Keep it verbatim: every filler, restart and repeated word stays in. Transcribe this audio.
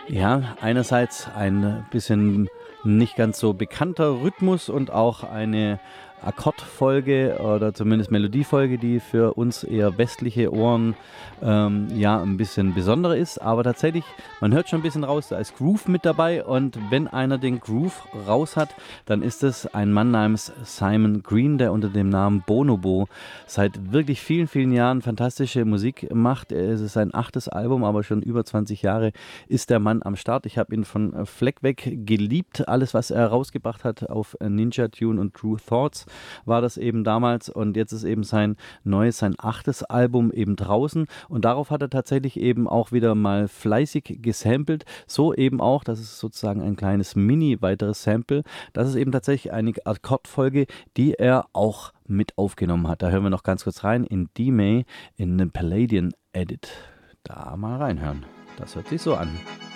Ja, einerseits ein bisschen nicht ganz so bekannter Rhythmus und auch eine Akkordfolge oder zumindest Melodiefolge, die für uns eher westliche Ohren ähm, ja ein bisschen besonderer ist. Aber tatsächlich, man hört schon ein bisschen raus, da ist Groove mit dabei. Und wenn einer den Groove raus hat, dann ist es ein Mann namens Simon Green, der unter dem Namen Bonobo seit wirklich vielen, vielen Jahren fantastische Musik macht. Es ist sein achtes Album, aber schon über zwanzig Jahre ist der Mann am Start. Ich habe ihn von Fleck weg geliebt. Alles, was er rausgebracht hat auf Ninja Tune und True Thoughts, war das eben damals. Und jetzt ist eben sein neues, sein achtes Album eben draußen. Und darauf hat er tatsächlich eben auch wieder mal fleißig gesampelt. So eben auch, das ist sozusagen ein kleines Mini-weiteres Sample. Das ist eben tatsächlich eine Akkordfolge, die er auch mit aufgenommen hat. Da hören wir noch ganz kurz rein in D-May in den Palladian Edit. Da mal reinhören. Das hört sich so an.